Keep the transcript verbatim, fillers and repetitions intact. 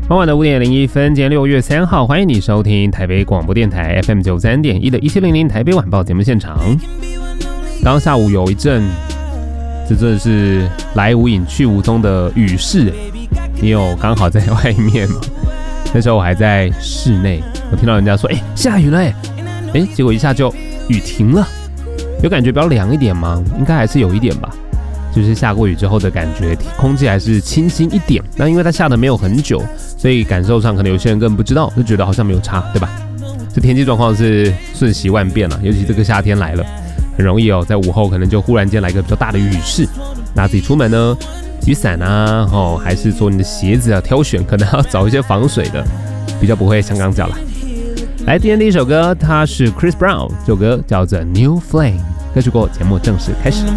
傍晚的五点零一分，今天六月三号，欢迎你收听台北广播电台 F M 九三点一的一七零零台北晚报节目现场。刚下午有一阵，这真的是来无影去无踪的雨势，你有刚好在外面吗？那时候我还在室内，我听到人家说：“哎、欸，下雨了哎、欸！”哎，结果一下就雨停了，有感觉比较凉一点吗？应该还是有一点吧。就是下过雨之后的感觉，空气还是清新一点。那因为它下的没有很久，所以感受上可能有些人根本不知道，就觉得好像没有差，对吧？这天气状况是瞬息万变了，尤其这个夏天来了，很容易哦，在午后可能就忽然间来个比较大的雨势。那自己出门呢，雨伞啊，哦，还是说你的鞋子啊，挑选可能要找一些防水的，比较不会香港脚啦。来，今天第一首歌，它是 Chris Brown， 这首歌叫做 New Flame。歌曲过后，节目正式开始。